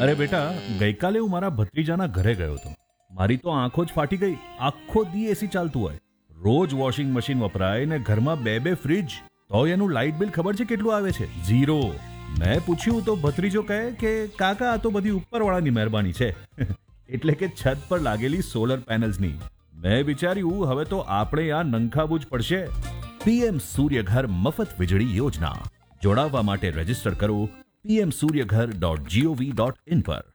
અરે બેટા, ગઈકાલે હું મારા ભત્રીજાના ઘરે ગયો હતો. મારી તો આંખો જ ફાટી ગઈ. આખો દી એસી ચાલતું હોય, રોજ વોશિંગ મશીન વપરાય ને ઘરમાં બે બે ફ્રીજ, તોય એનું લાઇટ બિલ ખબર છે કેટલું આવે છે? 0. મેં પૂછ્યું તો ભત્રીજો કહે કે કાકા આ તો બધી ઉપરવાળાની મહેરબાની છે. એટલે કે છત પર લાગેલી સોલર પેનલ્સની. મેં વિચાર્યું હવે તો આપણે આ નંખાવું જ પડશે. પીએમ સૂર્યઘર મફત વીજળી યોજના. જોડાવવા માટે રજીસ્ટર કરો pmsuryaghar.gov.in પર.